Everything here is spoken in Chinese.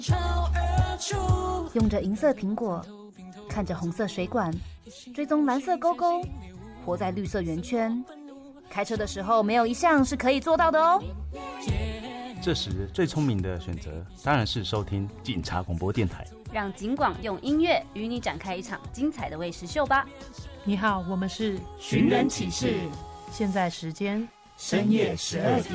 用着银色苹果，看着红色水管，追踪蓝色勾勾，活在绿色圆圈。开车的时候没有一项是可以做到的哦。 这时最聪明的选择当然是收听警察广播电台， 让警广用音乐与你展开一场精彩的喂食秀吧。 你好，我们是寻人启事， 现在时间深夜12点。